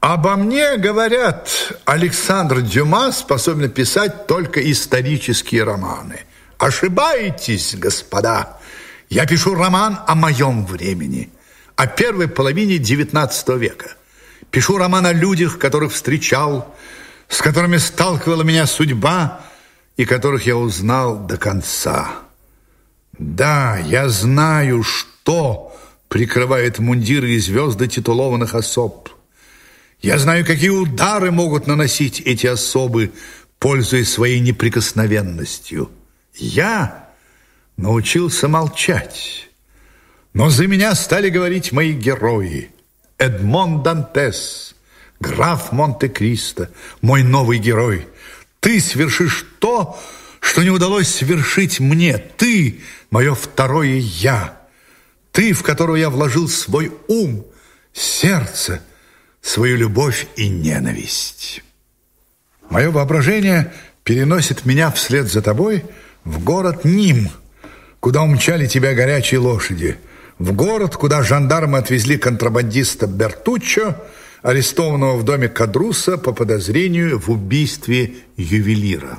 Обо мне говорят, Александр Дюма способен писать только исторические романы. Ошибаетесь, господа. Я пишу роман о моем времени, о первой половине XIX века. Пишу роман о людях, которых встречал, с которыми сталкивала меня судьба и которых я узнал до конца. Да, я знаю, что прикрывает мундиры и звезды титулованных особ. Я знаю, какие удары могут наносить эти особы, пользуясь своей неприкосновенностью. Я научился молчать, но за меня стали говорить мои герои. Эдмон Дантес, граф Монте-Кристо, мой новый герой. Ты свершишь то, что не удалось свершить мне. Ты, мое второе «я». Ты, в которого я вложил свой ум, сердце, свою любовь и ненависть. Мое воображение переносит меня вслед за тобой в город Ним, куда умчали тебя горячие лошади, в город, куда жандармы отвезли контрабандиста Бертуччо, арестованного в доме Кадруса по подозрению в убийстве ювелира.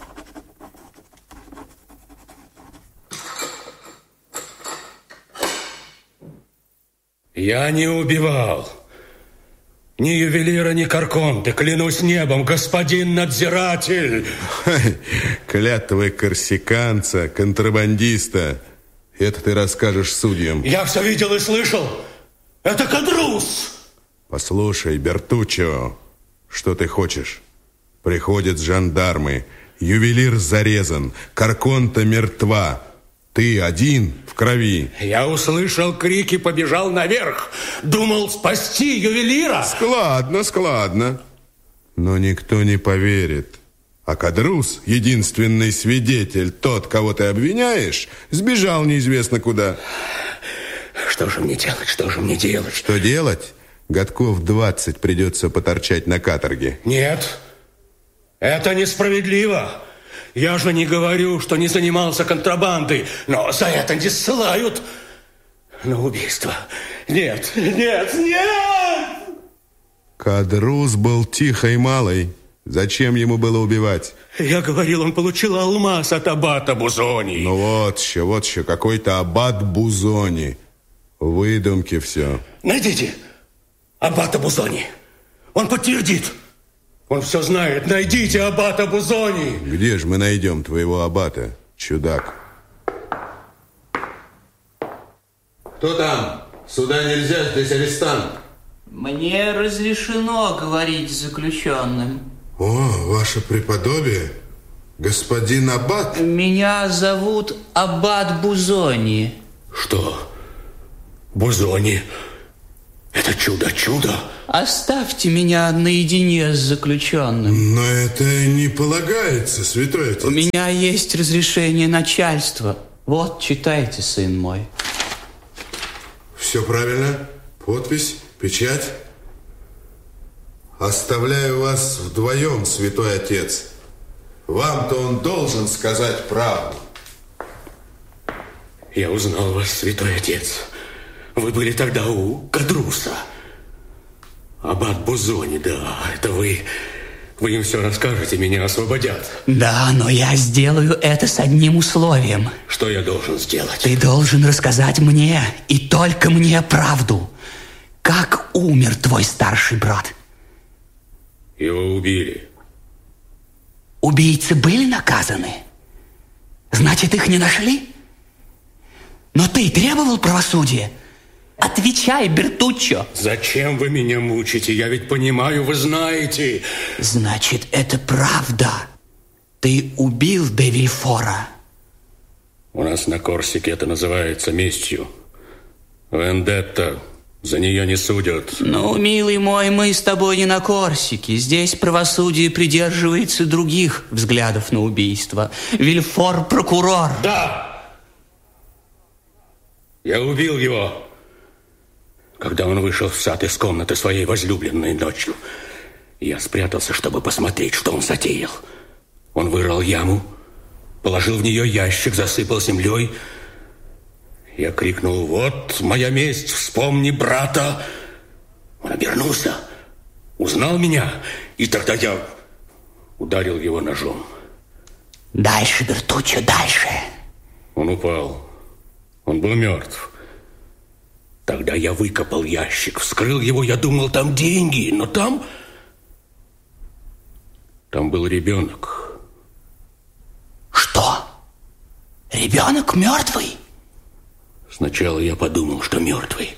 Я не убивал ни ювелира, ни Карконте, клянусь небом, господин надзиратель. Клятвы корсиканца, контрабандиста. Это ты расскажешь судьям. Я все видел и слышал. Это Кадрус. Послушай, Бертуччо, что ты хочешь? Приходят жандармы, ювелир зарезан, Карконта мертва. Ты один в крови. Я услышал крики, побежал наверх. Думал спасти ювелира. Складно, складно. Но никто не поверит. А Кадрус, единственный свидетель, тот, кого ты обвиняешь, сбежал неизвестно куда. Что же мне делать? Что же мне делать? Что делать? Годков 20 придется поторчать на каторге. Нет, это несправедливо. Я же не говорю, что не занимался контрабандой, но за это не ссылают на убийство. Нет, нет, нет! Кадрус был тихой малой. Зачем ему было убивать? Я говорил, он получил алмаз от аббата Бузони. Ну вот еще, какой-то аббат Бузони. Выдумки все. Найдите аббата Бузони. Он подтвердит. Он все знает. Найдите аббата Бузони. Где же мы найдем твоего аббата, чудак? Кто там? Сюда нельзя, здесь арестант. Мне разрешено говорить с заключенным. О, ваше преподобие, господин аббат. Меня зовут аббат Бузони. Что? Бузони? Это чудо. Оставьте меня наедине с заключенным. Но это не полагается, святой отец. У меня есть разрешение начальства. Вот, читайте, сын мой. Все правильно. Подпись, печать. Оставляю вас вдвоем, святой отец. Вам-то он должен сказать правду. Я узнал вас, святой отец. Вы были тогда у Кадруса. Аббат Бузони, да, это вы. Вы им все расскажете, меня освободят. Да, но я сделаю это с одним условием. Что я должен сделать? Ты должен рассказать мне, и только мне, правду. Как умер твой старший брат? Его убили. Убийцы были наказаны? Значит, их не нашли? Но ты требовал правосудия? Отвечай, Бертуччо. Зачем вы меня мучите? Я ведь понимаю, вы знаете. Значит, это правда. Ты убил де Вильфора. У нас на Корсике это называется местью. Вендетта. За нее не судят. Ну, милый мой, мы с тобой не на Корсике. Здесь правосудие придерживается других взглядов на убийство. Вильфор – прокурор. Да! Я убил его, когда он вышел в сад из комнаты своей возлюбленной ночью. Я спрятался, чтобы посмотреть, что он затеял. Он вырыл яму, положил в нее ящик, засыпал землей. Я крикнул: «Вот моя месть, вспомни брата!» Он обернулся, узнал меня, и тогда я ударил его ножом. Дальше, Бертуччо, дальше. Он упал. Он был мертв. Тогда я выкопал ящик, вскрыл его, я думал, там деньги, но там был ребенок. Что? Ребенок мертвый? Сначала я подумал, что мертвый.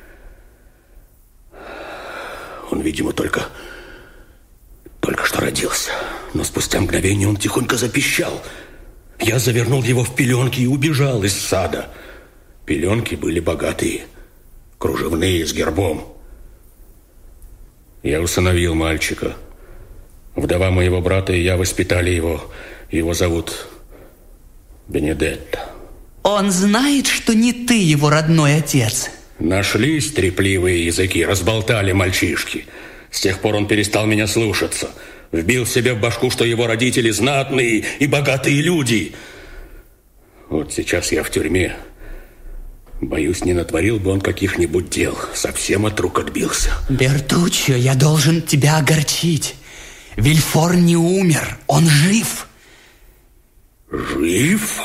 Он, видимо, только что родился. Но спустя мгновение он тихонько запищал. Я завернул его в пеленки и убежал из сада. Пеленки были богатые, кружевные, с гербом. Я усыновил мальчика. Вдова моего брата и я воспитали его. Его зовут Бенедетто. Он знает, что не ты его родной отец? Нашлись трепливые языки, разболтали мальчишки. С тех пор он перестал меня слушаться. Вбил себе в башку, что его родители знатные и богатые люди. Вот сейчас я в тюрьме. Боюсь, не натворил бы он каких-нибудь дел. Совсем от рук отбился. Бертуччо, я должен тебя огорчить. Вильфор не умер, он жив. Жив?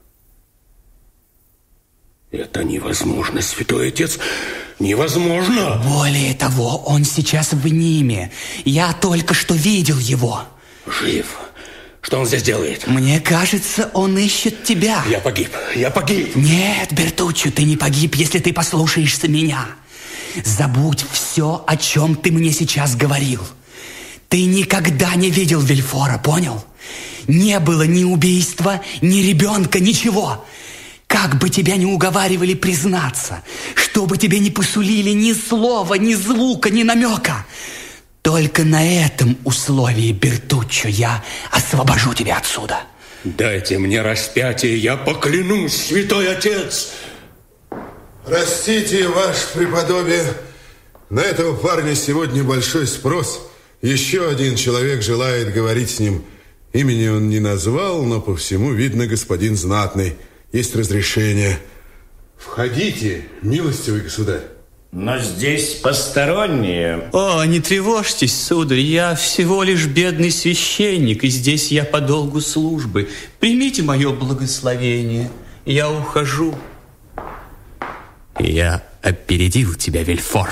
Это невозможно, святой отец. Невозможно. Более того, он сейчас в Ниме. Я только что видел его. Жив? Что он здесь делает? Мне кажется, он ищет тебя. Я погиб. Нет, Бертуччо, ты не погиб, если ты послушаешься меня. Забудь все, о чем ты мне сейчас говорил. Ты никогда не видел Вильфора, понял? Не было ни убийства, ни ребенка, ничего. Как бы тебя ни уговаривали признаться, что бы тебе ни посулили, ни слова, ни звука, ни намека, только на этом условии, Бертуччо, я освобожу тебя отсюда. Дайте мне распятие, я поклянусь, святой отец. Простите, ваше преподобие, на этого парня сегодня большой спрос. Еще один человек желает говорить с ним. Имени он не назвал, но по всему видно, господин знатный. Есть разрешение. Входите, милостивый государь. Но здесь посторонние. О, не тревожьтесь, сударь, я всего лишь бедный священник, и здесь я по долгу службы. Примите мое благословение, я ухожу. Я опередил тебя, Вильфор.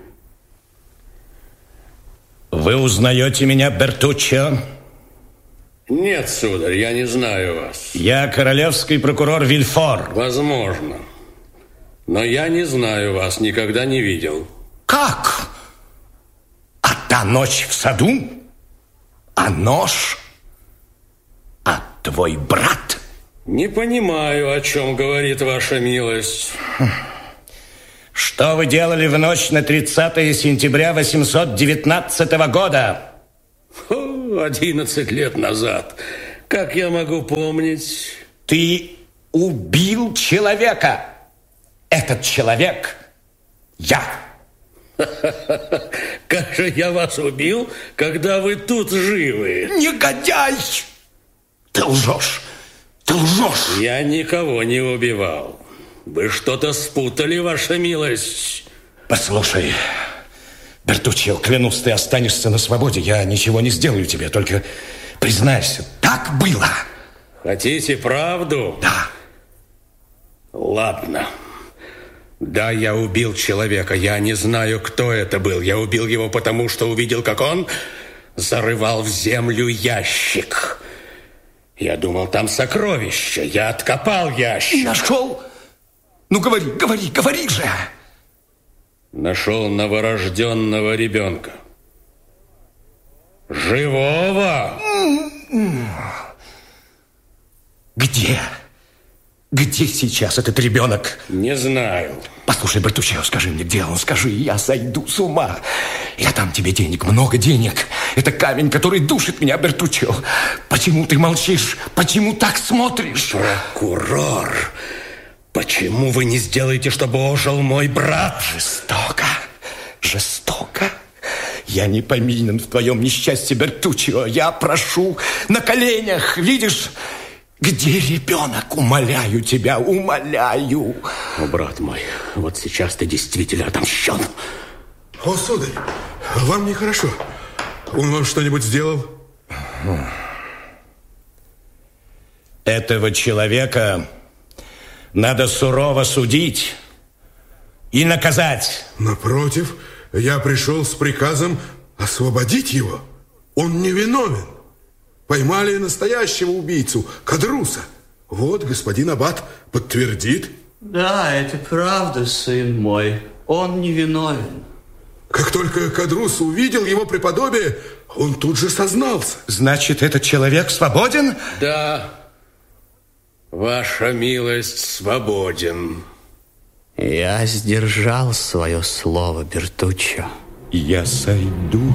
Вы узнаете меня, Бертуччо? Нет, сударь, я не знаю вас. Я королевский прокурор Вильфор. Возможно. Но я не знаю вас, никогда не видел. Как? А та ночь в саду? А нож? А твой брат? Не понимаю, о чем говорит ваша милость. Что вы делали в ночь на 30 сентября 819 года? 11 лет назад. Как я могу помнить? Ты убил человека. Этот человек я. Как же я вас убил, когда вы тут живы? Негодяй! Ты лжешь. Ты лжешь. Я никого не убивал. Вы что-то спутали, ваша милость. Послушай, Бертуччо, клянусь, ты останешься на свободе. Я ничего не сделаю тебе, только признайся, так было. Хотите правду? Да. Ладно. Да, я убил человека. Я не знаю, кто это был. Я убил его, потому что увидел, как он зарывал в землю ящик. Я думал, там сокровища. Я откопал ящик. Нашел? Ну, говори же. Нашел новорожденного ребенка. Живого. Где? Где сейчас этот ребенок? Не знаю. Послушай, Бертуччо, скажи мне, где он? Скажи, я сойду с ума. Я дам тебе денег, много денег. Это камень, который душит меня, Бертуччо. Почему ты молчишь? Почему так смотришь? Прокурор, почему вы не сделаете, чтобы ожил мой брат? Жестоко. Я не повинен в твоем несчастье, Бертуччо. Я прошу на коленях, видишь? Где ребенок? Умоляю тебя, умоляю. О, брат мой, вот сейчас ты действительно отомщен. О, сударь, Вам нехорошо. Он вам что-нибудь сделал? Этого человека надо сурово судить и наказать. Напротив, я пришел с приказом освободить его. Он невиновен. Поймали настоящего убийцу, Кадруса. Вот господин аббат подтвердит. Да, это правда, сын мой. Он невиновен. Как только Кадрус увидел его преподобие, он тут же сознался. Значит, этот человек свободен? Да, ваша милость, свободен. Я сдержал свое слово, Бертуччо. Я сойду